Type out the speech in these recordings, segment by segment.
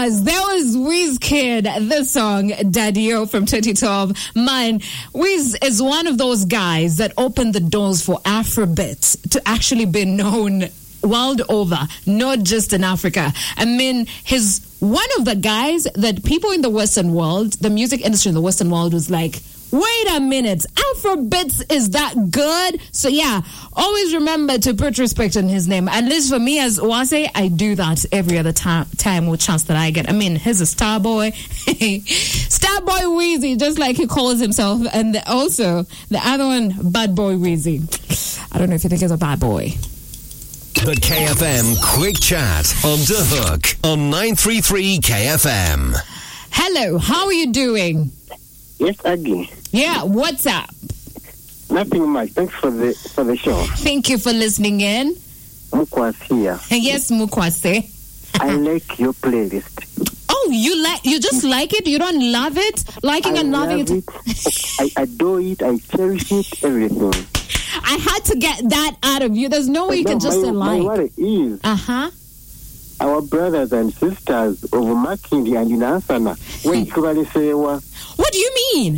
was Wizkid, the song Daddy-O from 2012. Man, Wiz is one of those guys that opened the doors for Afrobeats to actually be known world over, not just in Africa. I mean, he's one of the guys that people in the Western world, the music industry in the Western world was like, wait a minute, Afrobeats is that good? So yeah, always remember to put respect on his name. At least for me as Wase, I do that every other time or chance that I get. I mean, he's a star boy. Star boy Weezy, just like he calls himself. And also, the other one, bad boy Weezy. I don't know if you think he's a bad boy. The KFM Quick Chat on The Hook on 933 KFM. Hello, how are you doing? Yes, Aggie. Yeah, what's up? Nothing much. Thanks for the show. Thank you for listening in. Mukwas here. Yes, Mukwase. I like your playlist. Oh, you just like it? You don't love it? Liking and loving it? I adore it. I cherish it. Everything. I had to get that out of you. There's no way you can just say like. What it is. Our brothers and sisters of Makindi and Inansana. What do you mean?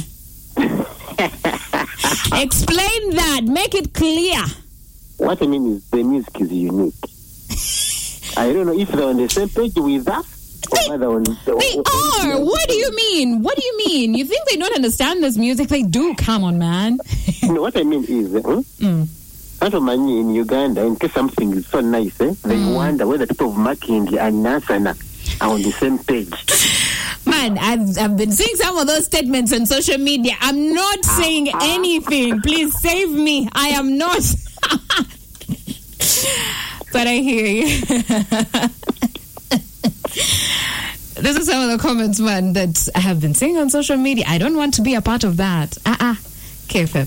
Explain that. Make it clear. What I mean is the music is unique. I don't know if they're on the same page with us. They are. What do you mean? What do you mean? You think they don't understand this music? They do. Come on, man. No, what I mean is, in Uganda, in case something is so nice, they wonder whether people of Makindi and Nansana are on the same page. Man, I've been seeing some of those statements on social media. I'm not saying anything. Please save me. I am not. But I hear you. This is some of the comments, man, that I have been seeing on social media. I don't want to be a part of that. KFM.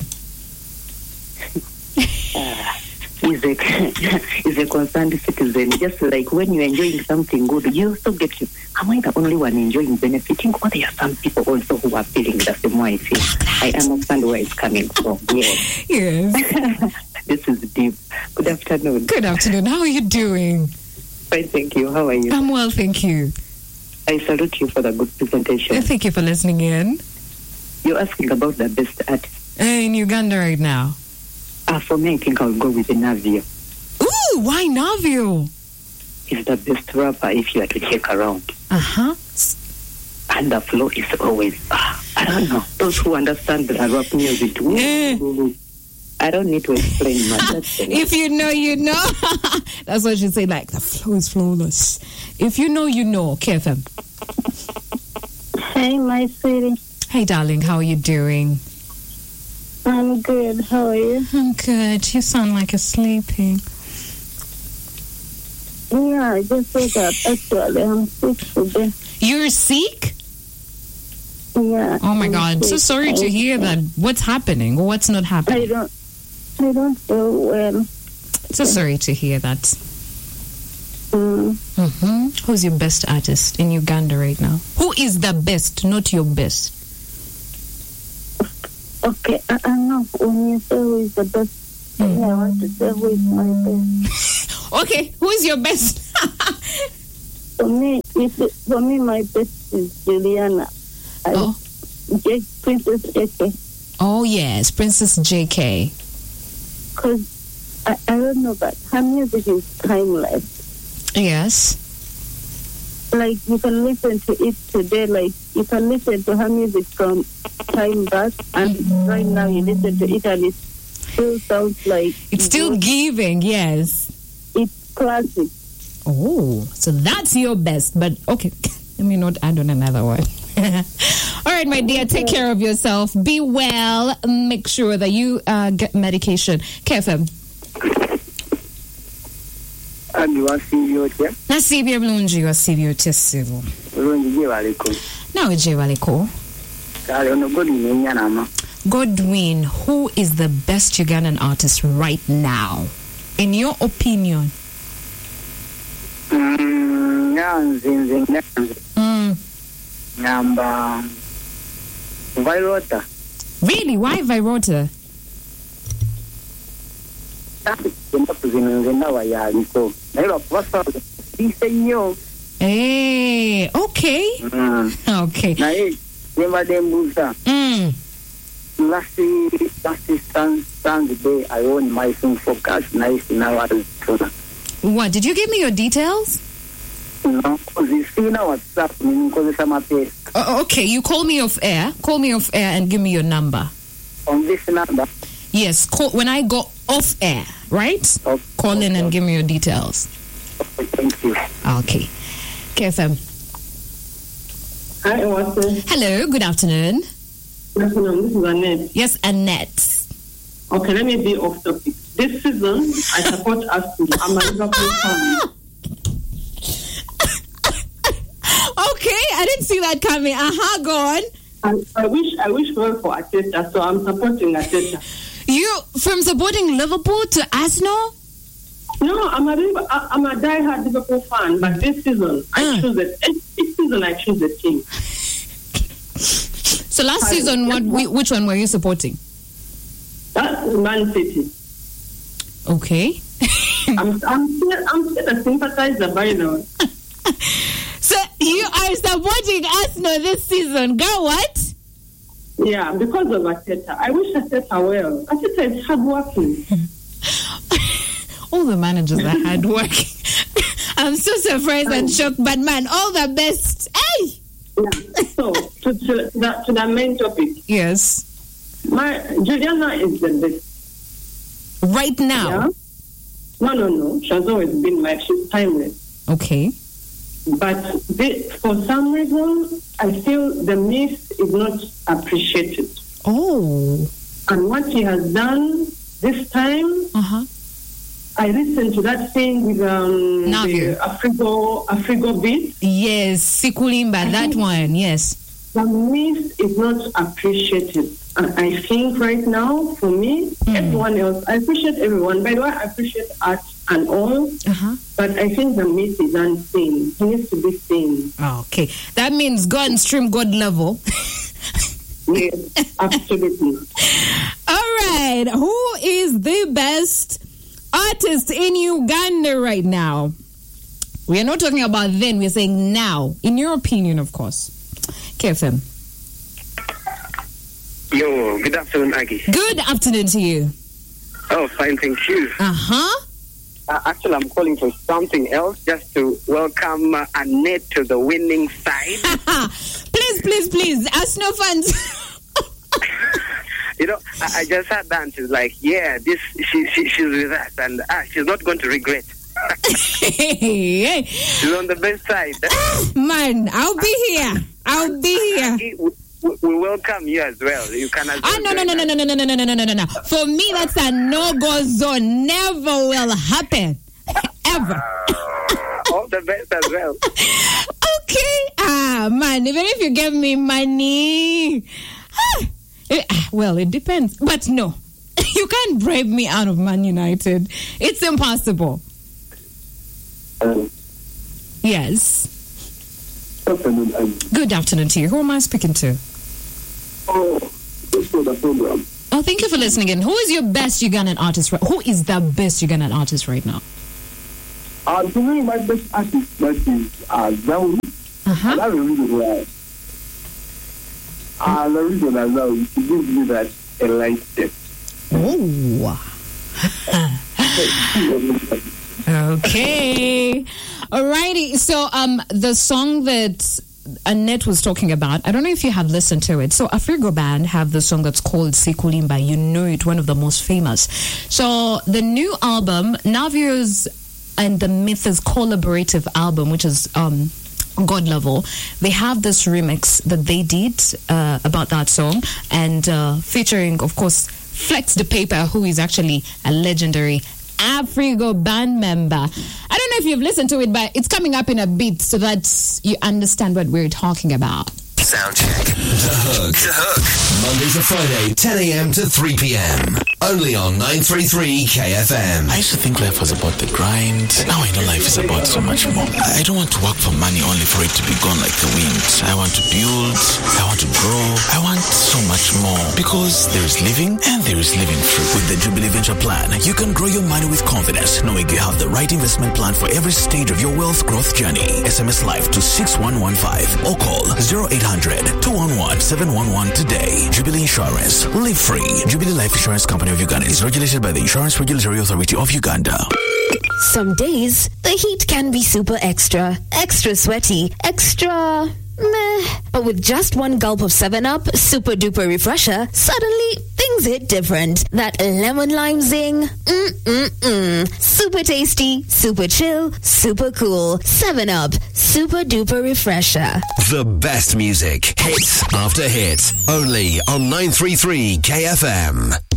Is a concerned citizen. Just like when you're enjoying something good, you also get you. Am I the only one enjoying, benefiting? Or there are some people also who are feeling the same way I feel? I understand where it's coming from. Yes. This is deep. Good afternoon. Good afternoon. How are you doing? Fine, thank you. How are you? I'm well, thank you. I salute you for the good presentation. Thank you for listening in. You're asking about the best artist. In Uganda right now. For me, I think I'll go with Navio. Ooh, why Navio? He's the best rapper if you are to check around. And the flow is always, I don't know, those who understand the rap music. I don't need to explain much. If you know, you know. That's what you say, like, the flow is flawless. If you know, you know. KFM. Hey, my sweetie. Hey, darling, how are you doing? I'm good. How are you? I'm good. You sound like you're sleeping. Yeah, I just woke up. Actually, I'm sick today. You're sick? Yeah. Oh my God. So sorry to hear that. What's happening or what's not happening? I don't feel well. So sorry to hear that. Who's your best artist in Uganda right now? Who is the best, not your best? Okay, I know when you say who is the best, I want to say who is my best. Okay, who is your best? For me, my best is Juliana. Princess JK. Oh yes, Princess JK. Because I don't know, but her music is timeless. Yes. Like you can listen to it today, like you can listen to her music from time back, and right now you listen to it and it still sounds like it's still giving. Yes, it's classic. Oh, so that's your best, but okay, let me not add on another one. All right, my dear, take care of yourself, be well, make sure that you get medication. KFM. Nasibye bulungi wasibye otya ssibu nawe gye baliko. Godwin, who is the best Ugandan artist right now in your opinion? Virota. Really? Why Virota? Hey, okay. Okay. Na remember them Musa. Last Sunday I won my phone focus nice now. What, did you give me your details? No, because you see now what's happening because it's my page. Okay, you call me off air. Call me off air and give me your number. On this number? Yes, call when I go off air, right? Okay. Call in and give me your details. Okay, thank you. Okay. KFM. Hi, Watson. Hello, good afternoon. Good afternoon. This is Annette. Yes, Annette. Okay, let me be off topic. This season, I support Arsenal. I'm a Liverpool fan. Okay, I didn't see that coming. Go on. I wish well for Arteta, so I'm supporting Arteta. You from supporting Liverpool to Arsenal? No, I'm a diehard Liverpool fan, but this season I choose it. This season I choose the team. So last season, which one were you supporting? That's Man City. Okay. I'm still a sympathizer by now. So you are supporting Arsenal this season. Go what? Yeah, because of Arteta. I wish Arteta well. Arteta is hardworking. All the managers are hardworking. I'm so surprised and shocked, but man, all the best. Hey! Yeah. So, to the main topic. Yes. Juliana is the best. Right now? Yeah? No. She has always been she's timeless. Okay. But for some reason, I feel the miss is not appreciated. Oh. And what she has done this time, I listened to that thing with the Afrigo beat. Yes, Sikulimba, that one, yes. The miss is not appreciated. And I think right now, for me, everyone else, I appreciate everyone. By the way, I appreciate art and all, but I think the myth is unseen. He needs to be seen. Okay. That means go and stream God level. Yes, absolutely. All right. Who is the best artist in Uganda right now? We are not talking about then, we're saying now. In your opinion, of course. KFM. Yo, good afternoon, Aggie. Good afternoon to you. Oh, fine, thank you. Actually, I'm calling for something else, just to welcome Annette to the winning side. Please, Arsenal fans. You know, I just sat down. She's like, "Yeah, she's with us, and she's not going to regret." Hey. She's on the best side. Man, I'll be here. We welcome you as well. You can as well. No. For me, that's a no-go zone. Never will happen. Ever. All the best as well. Okay. Man, even if you give me money. Well, it depends. But no. You can't bribe me out of Man United. It's impossible. Yes. Good afternoon to you. Who am I speaking to? Thanks for the program. Oh, thank you for listening in. Who is your best Ugandan artist? Who is the best Ugandan artist right now? To me, my best artist that is Zawi. And that's the reason why. The reason as well is to give me that a light step. Oh. Okay. Alrighty. So the song that Annette was talking about, I don't know if you have listened to it. So Afrigo Band have the song that's called Sikulimba. You know it, one of the most famous. So the new album, Navios and the Mythos collaborative album, which is God Level, they have this remix that they did about that song, and featuring, of course, Flex the Paper, who is actually a legendary Afrigo Band member. I don't know if you've listened to it, but it's coming up in a bit so that you understand what we're talking about. Sound check. The Hook. Monday to Friday, 10 a.m. to 3 p.m. Only on 933 KFM. I used to think life was about the grind. Now I know life is about so much more. I don't want to work for money only for it to be gone like the wind. I want to build. I want to grow. I want so much more. Because there is living and there is living free. With the Jubilee Venture Plan, you can grow your money with confidence, knowing you have the right investment plan for every stage of your wealth growth journey. SMS Life to 6115 or call 0800 211 711 today. Jubilee Insurance. Live free. Jubilee Life Insurance Company of Uganda is regulated by the Insurance Regulatory Authority of Uganda. Some days, the heat can be super extra sweaty, extra meh. But with just one gulp of 7-Up, super duper refresher, suddenly things hit different. That lemon lime zing, super tasty, super chill, super cool. 7-Up, super duper refresher. The best music, hit after hit, only on 933 KFM.